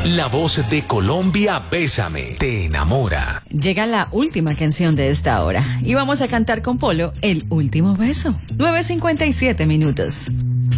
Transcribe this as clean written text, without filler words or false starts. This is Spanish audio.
La voz de Colombia, Bésame, te enamora. Llega la última canción de esta hora y vamos a cantar con Polo El último beso. 9:57 minutos.